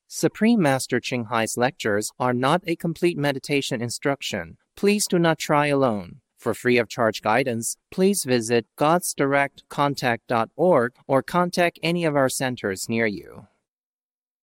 Supreme Master Ching Hai's lectures are not a complete meditation instruction. Please do not try alone. For free of charge guidance, please visit godsdirectcontact.org or contact any of our centers near you.